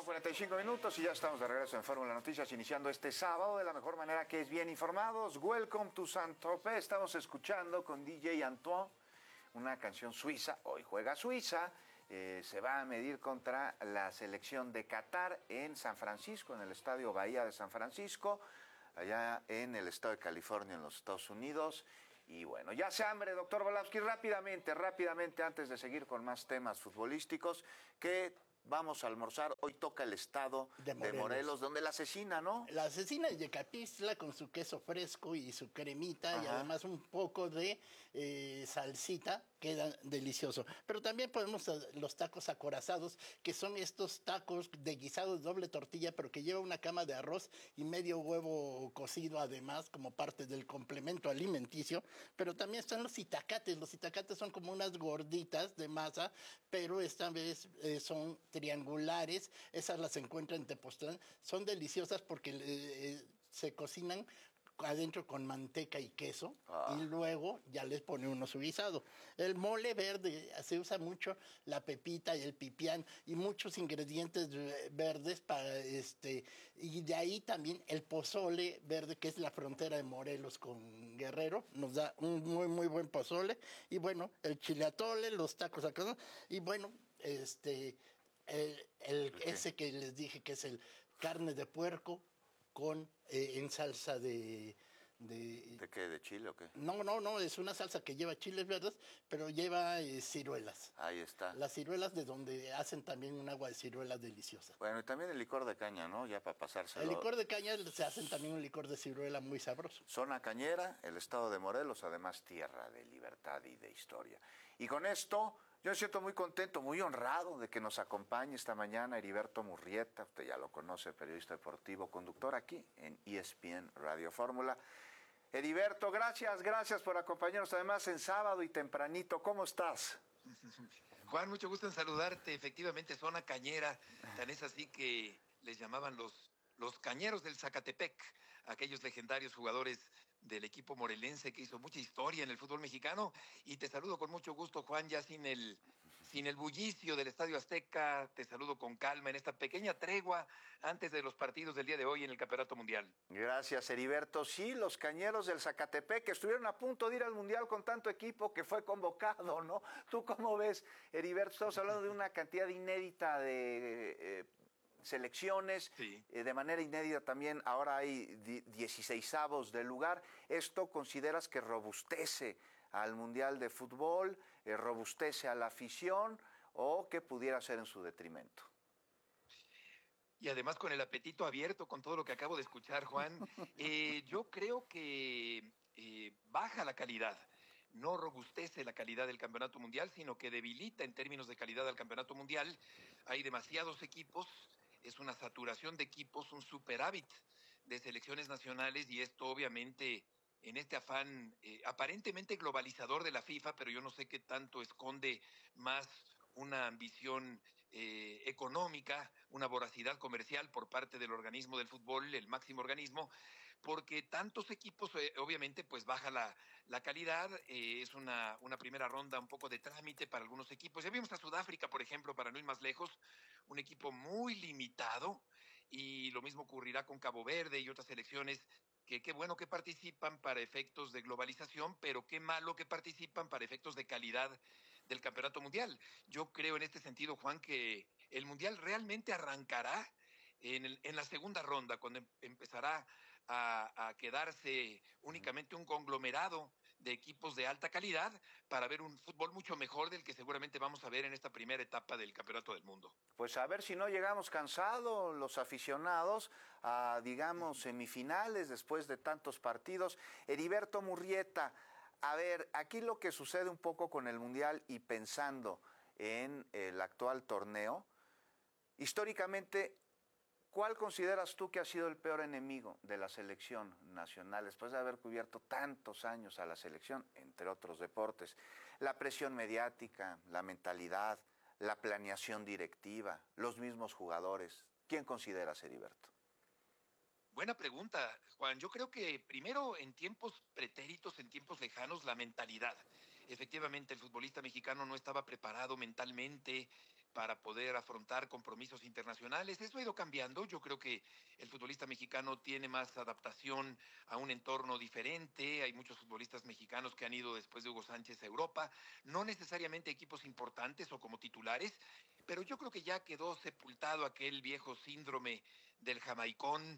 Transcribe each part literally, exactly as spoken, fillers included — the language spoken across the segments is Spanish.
con cuarenta y cinco minutos y ya estamos de regreso en Fórmula Noticias, iniciando este sábado de la mejor manera, que es bien informados. Welcome to Saint-Tropez. Estamos escuchando con D J Antoine una canción suiza. Hoy juega Suiza. Eh, se va a medir contra la selección de Qatar en San Francisco, en el Estadio Bahía de San Francisco, allá en el estado de California, en los Estados Unidos. Y bueno, ya se hambre, doctor Volávsky, rápidamente, rápidamente, antes de seguir con más temas futbolísticos, que vamos a almorzar. Hoy toca el estado de Morelos, de Morelos donde la asesina, ¿no? La asesina es Yecapistla con su queso fresco y su cremita. Ajá. Y además un poco de eh, salsita. Queda delicioso. Pero también podemos los tacos acorazados, que son estos tacos de guisado de doble tortilla, pero que lleva una cama de arroz y medio huevo cocido además, como parte del complemento alimenticio. Pero también están los itacates. Los itacates son como unas gorditas de masa, pero esta vez eh, son triangulares. Esas las encuentran en Tepoztlán. Son deliciosas porque eh, se cocinan adentro con manteca y queso, ah. y luego ya les pone uno su guisado. El mole verde, se usa mucho la pepita y el pipián y muchos ingredientes verdes para este, y de ahí también el pozole verde, que es la frontera de Morelos con Guerrero, nos da un muy muy buen pozole. Y bueno, el chile atole, los tacos acá, y bueno, este el, el ese que les dije que es el carne de puerco con eh, en salsa de, de... ¿De qué? ¿De chile o qué? No, no, no, es una salsa que lleva chiles verdes, pero lleva eh, ciruelas. Ahí está. Las ciruelas de donde hacen también un agua de ciruelas deliciosa. Bueno, y también el licor de caña, ¿no? Ya para pasárselo. El licor de caña se hacen también un licor de ciruela muy sabroso. Zona cañera, el estado de Morelos, además tierra de libertad y de historia. Y con esto, yo me siento muy contento, muy honrado de que nos acompañe esta mañana Heriberto Murrieta, usted ya lo conoce, periodista deportivo, conductor aquí en E S P N Radio Fórmula. Heriberto, gracias, gracias por acompañarnos, además en sábado y tempranito. ¿Cómo estás? Juan, mucho gusto en saludarte. Efectivamente, zona cañera, tan es así que les llamaban los, los cañeros del Zacatepec, aquellos legendarios jugadores del equipo morelense que hizo mucha historia en el fútbol mexicano. Y te saludo con mucho gusto, Juan, ya sin el, sin el bullicio del Estadio Azteca. Te saludo con calma en esta pequeña tregua antes de los partidos del día de hoy en el Campeonato Mundial. Gracias, Heriberto. Sí, los cañeros del Zacatepec que estuvieron a punto de ir al Mundial con tanto equipo que fue convocado, ¿no? ¿Tú cómo ves, Heriberto? Estamos hablando de una cantidad inédita de Eh, selecciones, sí. eh, de manera inédita también, ahora hay dieciseisavos del lugar. ¿Esto consideras que robustece al Mundial de Fútbol, eh, robustece a la afición, o que pudiera ser en su detrimento? Y además con el apetito abierto, con todo lo que acabo de escuchar, Juan, eh, yo creo que eh, baja la calidad. No robustece la calidad del Campeonato Mundial, sino que debilita en términos de calidad al Campeonato Mundial. Hay demasiados equipos, es una saturación de equipos, un superávit de selecciones nacionales, y esto obviamente en este afán eh, aparentemente globalizador de la FIFA, pero yo no sé qué tanto esconde más una ambición eh, económica, una voracidad comercial por parte del organismo del fútbol, el máximo organismo, porque tantos equipos, eh, obviamente, pues baja la, la calidad, eh, es una, una primera ronda un poco de trámite para algunos equipos. Ya vimos a Sudáfrica, por ejemplo, para no ir más lejos, un equipo muy limitado, y lo mismo ocurrirá con Cabo Verde y otras selecciones que qué bueno que participan para efectos de globalización, pero qué malo que participan para efectos de calidad del Campeonato Mundial. Yo creo en este sentido, Juan, que el Mundial realmente arrancará en, el, en la segunda ronda, cuando em, empezará a, a quedarse únicamente un conglomerado de equipos de alta calidad para ver un fútbol mucho mejor del que seguramente vamos a ver en esta primera etapa del Campeonato del Mundo. Pues a ver si no llegamos cansados los aficionados a, digamos, semifinales después de tantos partidos. Heriberto Murrieta, a ver, aquí lo que sucede un poco con el Mundial y pensando en el actual torneo, históricamente, ¿cuál consideras tú que ha sido el peor enemigo de la selección nacional después de haber cubierto tantos años a la selección, entre otros deportes? La presión mediática, la mentalidad, la planeación directiva, los mismos jugadores. ¿Quién consideras, Heriberto? Buena pregunta, Juan. Yo creo que primero, en tiempos pretéritos, en tiempos lejanos, la mentalidad. Efectivamente, el futbolista mexicano no estaba preparado mentalmente para poder afrontar compromisos internacionales. Eso ha ido cambiando. Yo creo que el futbolista mexicano tiene más adaptación a un entorno diferente. Hay muchos futbolistas mexicanos que han ido después de Hugo Sánchez a Europa, no necesariamente equipos importantes o como titulares, pero yo creo que ya quedó sepultado aquel viejo síndrome del jamaicón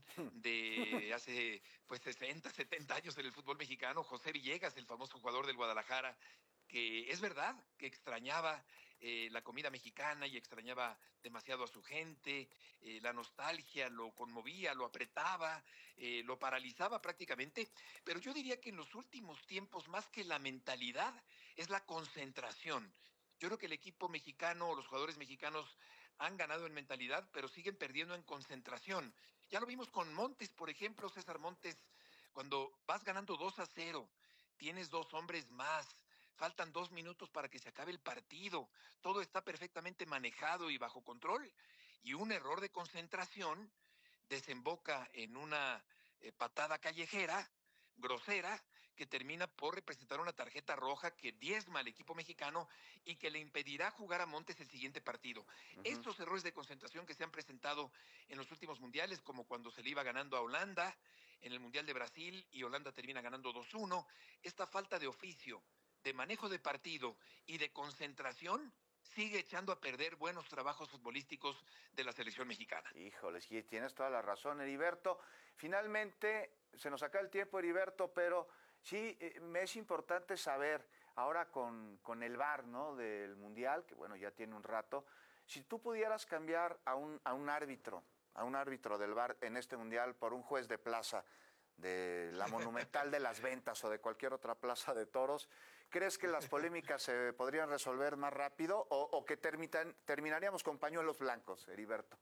de hace pues sesenta, setenta años en el fútbol mexicano, José Villegas, el famoso jugador del Guadalajara, que es verdad que extrañaba eh, la comida mexicana y extrañaba demasiado a su gente, eh, la nostalgia lo conmovía, lo apretaba, eh, lo paralizaba prácticamente, pero yo diría que en los últimos tiempos, más que la mentalidad, es la concentración. Yo creo que el equipo mexicano, los jugadores mexicanos han ganado en mentalidad, pero siguen perdiendo en concentración. Ya lo vimos con Montes, por ejemplo, César Montes, cuando vas ganando dos a cero, tienes dos hombres más, faltan dos minutos para que se acabe el partido, todo está perfectamente manejado y bajo control, y un error de concentración desemboca en una eh, patada callejera, grosera, que termina por representar una tarjeta roja que diezma al equipo mexicano y que le impedirá jugar a Montes el siguiente partido. Uh-huh. Estos errores de concentración que se han presentado en los últimos mundiales, como cuando se le iba ganando a Holanda en el Mundial de Brasil y Holanda termina ganando dos uno, esta falta de oficio, de manejo de partido y de concentración sigue echando a perder buenos trabajos futbolísticos de la selección mexicana. Híjoles, y tienes toda la razón, Heriberto. Finalmente, se nos acaba el tiempo, Heriberto, pero sí, eh, me es importante saber, ahora con, con el V A R, ¿no?, del Mundial, que bueno, ya tiene un rato, si tú pudieras cambiar a un, a un árbitro, a un árbitro del V A R en este Mundial por un juez de plaza de la Monumental de las Ventas o de cualquier otra plaza de toros, ¿crees que las polémicas se podrían resolver más rápido o, o que termitan, terminaríamos con pañuelos blancos, Heriberto?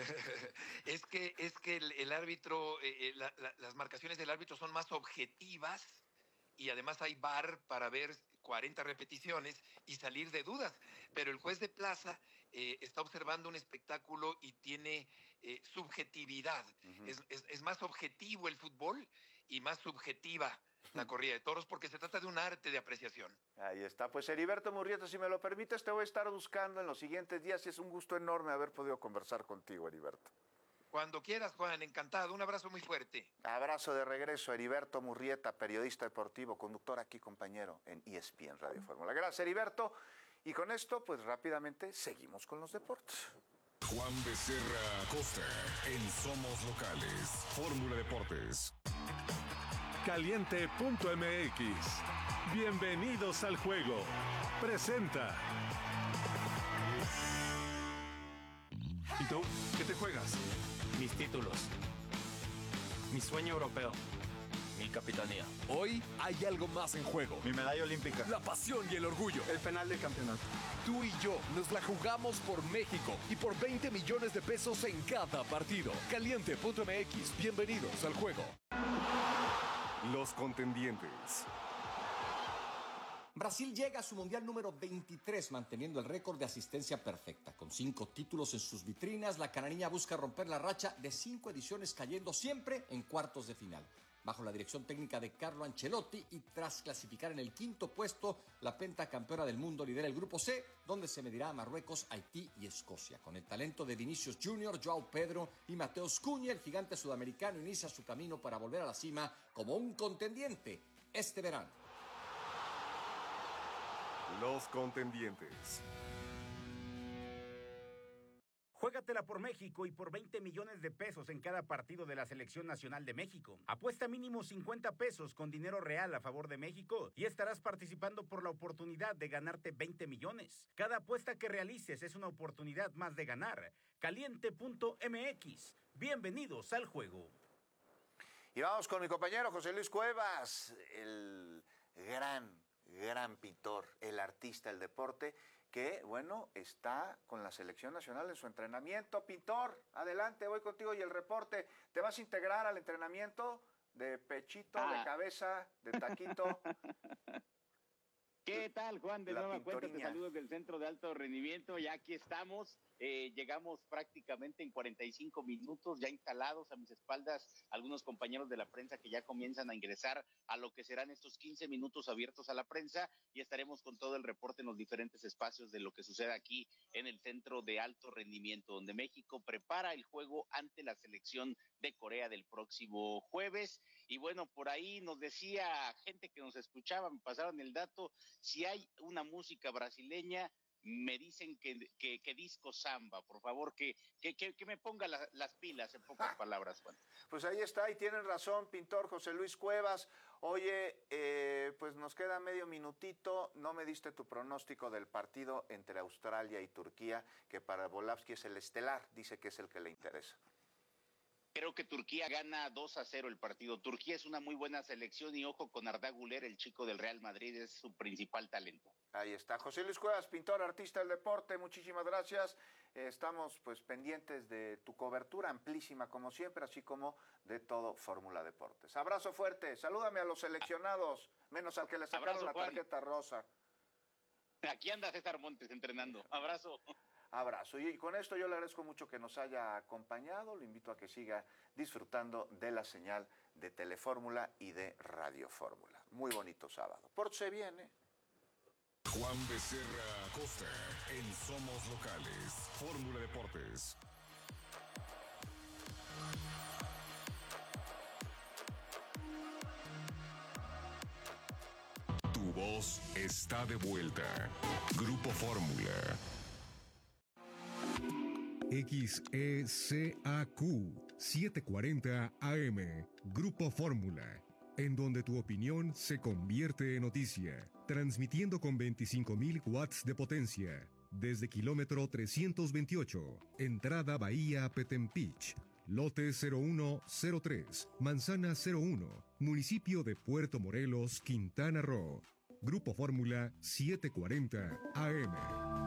Es que, es que el, el árbitro, eh, la, la, las marcaciones del árbitro son más objetivas y además hay V A R para ver cuarenta repeticiones y salir de dudas. Pero el juez de plaza eh, está observando un espectáculo y tiene eh, subjetividad. Uh-huh. Es, es, es más objetivo el fútbol y más subjetiva la corrida de toros, porque se trata de un arte de apreciación. Ahí está. Pues Heriberto Murrieta, si me lo permites, te voy a estar buscando en los siguientes días y es un gusto enorme haber podido conversar contigo, Heriberto. Cuando quieras, Juan, encantado. Un abrazo muy fuerte. Abrazo de regreso, Heriberto Murrieta, periodista deportivo, conductor aquí, compañero, en E S P N Radio Fórmula. Gracias, Heriberto. Y con esto, pues rápidamente, seguimos con los deportes. Juan Becerra Costa, en Somos Locales, Fórmula Deportes. Caliente punto M X. Bienvenidos al juego. Presenta. ¿Y tú? ¿Qué te juegas? Mis títulos. Mi sueño europeo. Mi capitanía. Hoy hay algo más en juego. Mi medalla olímpica. La pasión y el orgullo. El penal del campeonato. Tú y yo nos la jugamos por México y por veinte millones de pesos en cada partido. Caliente punto M X. Bienvenidos al juego. Los contendientes. Brasil llega a su mundial número veintitrés, manteniendo el récord de asistencia perfecta. Con cinco títulos en sus vitrinas, la canariña busca romper la racha de cinco ediciones, cayendo siempre en cuartos de final. Bajo la dirección técnica de Carlo Ancelotti y tras clasificar en el quinto puesto, la pentacampeona del mundo lidera el grupo C, donde se medirá a Marruecos, Haití y Escocia. Con el talento de Vinicius Junior, Joao Pedro y Mateus Cunha, el gigante sudamericano inicia su camino para volver a la cima como un contendiente este verano. Los contendientes. Juégatela por México y por veinte millones de pesos en cada partido de la Selección Nacional de México. Apuesta mínimo cincuenta pesos con dinero real a favor de México y estarás participando por la oportunidad de ganarte veinte millones. Cada apuesta que realices es una oportunidad más de ganar. Caliente punto M X. Bienvenidos al juego. Y vamos con mi compañero José Luis Cuevas, el gran, gran pintor, el artista del deporte, que, bueno, está con la Selección Nacional en su entrenamiento. Pintor, adelante, voy contigo y el reporte. ¿Te vas a integrar al entrenamiento de pechito, ah. de cabeza, de taquito? ¿Qué tal, Juan? De nueva cuenta te saludo del Centro de Alto Rendimiento. Ya aquí estamos Eh, llegamos prácticamente en cuarenta y cinco minutos, ya instalados a mis espaldas algunos compañeros de la prensa que ya comienzan a ingresar a lo que serán estos quince minutos abiertos a la prensa, y estaremos con todo el reporte en los diferentes espacios de lo que sucede aquí en el Centro de Alto Rendimiento, donde México prepara el juego ante la selección de Corea del próximo jueves. Y bueno, por ahí nos decía gente que nos escuchaba, me pasaron el dato, si hay una música brasileña, me dicen que, que, que disco samba, por favor, que, que, que, que me ponga la, las pilas, en pocas ah, palabras, Juan. Pues ahí está, y tienen razón, pintor José Luis Cuevas. Oye, eh, pues nos queda medio minutito, no me diste tu pronóstico del partido entre Australia y Turquía, que para Volavsky es el estelar, dice que es el que le interesa. Creo que Turquía gana dos a cero el partido. Turquía es una muy buena selección y ojo con Arda Güler, el chico del Real Madrid, es su principal talento. Ahí está. José Luis Cuevas, pintor, artista del deporte, muchísimas gracias. Eh, estamos pues pendientes de tu cobertura amplísima como siempre, así como de todo Fórmula Deportes. Abrazo fuerte, salúdame a los seleccionados, menos al que le sacaron Abrazo, la tarjeta Juan. rosa. Aquí anda César Montes entrenando. Abrazo. Abrazo. Y con esto yo le agradezco mucho que nos haya acompañado. Lo invito a que siga disfrutando de la señal de Telefórmula y de Radio Fórmula. Muy bonito sábado. Pórtese bien, ¿eh? Juan Becerra Costa en Somos Locales. Fórmula Deportes. Tu voz está de vuelta. Grupo Fórmula. X E C A Q setecientos cuarenta A M, Grupo Fórmula, en donde tu opinión se convierte en noticia, transmitiendo con veinticinco mil watts de potencia, desde kilómetro trescientos veintiocho, entrada Bahía Petempich, lote cero uno cero tres, manzana cero uno, municipio de Puerto Morelos, Quintana Roo. Grupo Fórmula setecientos cuarenta A M.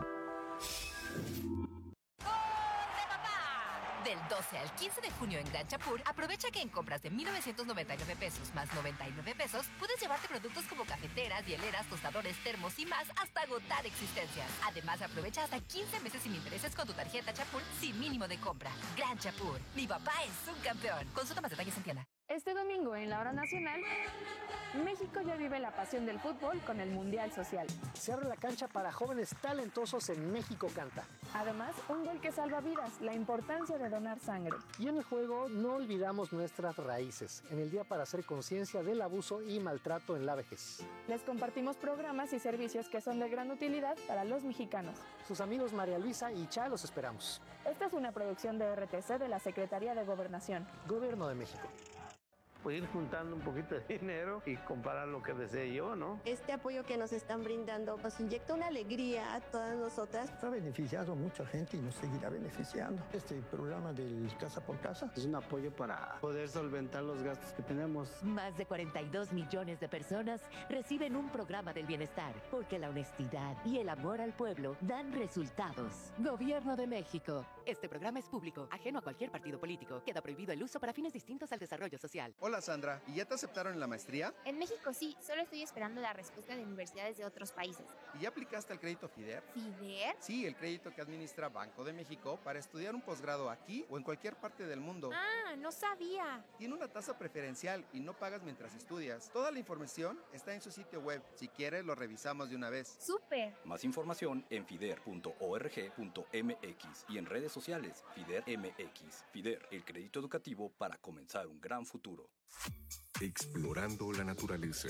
Del doce al quince de junio en Gran Chapur, aprovecha que en compras de mil novecientos noventa y nueve pesos más noventa y nueve pesos, puedes llevarte productos como cafeteras, hieleras, tostadores, termos y más hasta agotar existencias. Además, aprovecha hasta quince meses sin intereses con tu tarjeta Chapur sin mínimo de compra. Gran Chapur, mi papá es un campeón. Consulta más detalles en tienda. Este domingo en la hora nacional, México ya vive la pasión del fútbol con el Mundial Social. Se abre la cancha para jóvenes talentosos en México Canta. Además, un gol que salva vidas, la importancia de donar sangre. Y en el juego no olvidamos nuestras raíces, en el día para hacer conciencia del abuso y maltrato en la vejez. Les compartimos programas y servicios que son de gran utilidad para los mexicanos. Sus amigos María Luisa y Cha los esperamos. Esta es una producción de R T C de la Secretaría de Gobernación. Gobierno de México. Pues ir juntando un poquito de dinero y comprar lo que desee yo, ¿no? Este apoyo que nos están brindando nos inyecta una alegría a todas nosotras. Ha beneficiado a mucha gente y nos seguirá beneficiando. Este programa del Casa por Casa es un apoyo para poder solventar los gastos que tenemos. Más de cuarenta y dos millones de personas reciben un programa del bienestar, porque la honestidad y el amor al pueblo dan resultados. Gobierno de México. Este programa es público, ajeno a cualquier partido político. Queda prohibido el uso para fines distintos al desarrollo social. Hola Sandra, ¿y ya te aceptaron en la maestría? En México sí, solo estoy esperando la respuesta de universidades de otros países. ¿Y ya aplicaste al crédito FIDER? ¿FIDER? Sí, el crédito que administra Banco de México para estudiar un posgrado aquí o en cualquier parte del mundo. Ah, no sabía. Tiene una tasa preferencial y no pagas mientras estudias. Toda la información está en su sitio web. Si quieres, lo revisamos de una vez. ¡Súper! Más información en fider punto org punto m x y en redes sociales FIDER M X. FIDER, el crédito educativo para comenzar un gran futuro. Explorando la naturaleza.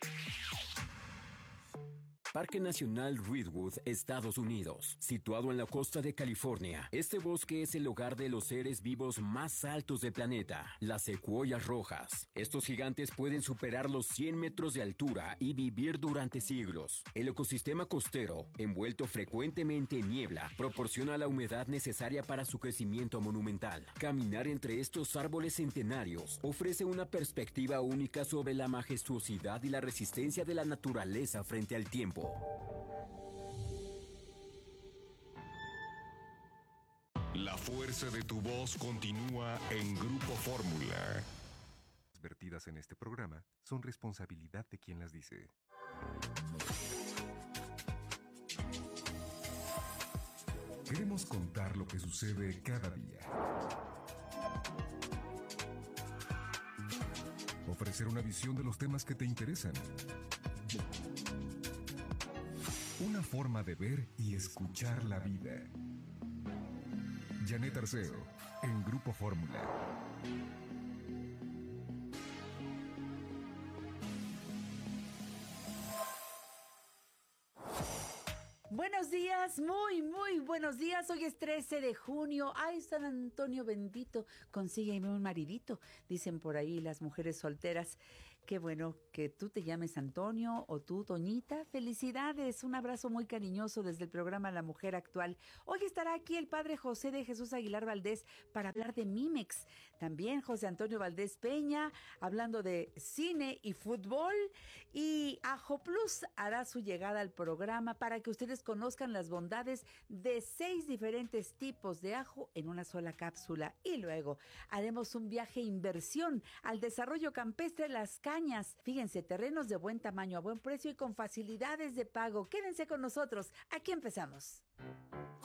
Parque Nacional Redwood, Estados Unidos. Situado en la costa de California, este bosque es el hogar de los seres vivos más altos del planeta, las secuoyas rojas. Estos gigantes pueden superar los cien metros de altura y vivir durante siglos. El ecosistema costero, envuelto frecuentemente en niebla, proporciona la humedad necesaria para su crecimiento monumental. Caminar entre estos árboles centenarios ofrece una perspectiva única sobre la majestuosidad y la resistencia de la naturaleza frente al tiempo. La fuerza de tu voz continúa en Grupo Fórmula. Las vertidas en este programa son responsabilidad de quien las dice. Queremos contar lo que sucede cada día. Ofrecer una visión de los temas que te interesan. Una forma de ver y escuchar la vida. Janet Arceo, en Grupo Fórmula. Buenos días, muy, muy buenos días. Hoy es trece de junio. Ay, San Antonio bendito, consígueme un maridito, dicen por ahí las mujeres solteras. Qué bueno que tú te llames Antonio o tú, Toñita. Felicidades, un abrazo muy cariñoso desde el programa La Mujer Actual. Hoy estará aquí el padre José de Jesús Aguilar Valdés para hablar de Mimex. También José Antonio Valdés Peña, hablando de cine y fútbol. Y Ajo Plus hará su llegada al programa para que ustedes conozcan las bondades de seis diferentes tipos de ajo en una sola cápsula. Y luego haremos un viaje inversión al desarrollo campestre Las Cañas. Fíjense, terrenos de buen tamaño, a buen precio y con facilidades de pago. Quédense con nosotros. Aquí empezamos.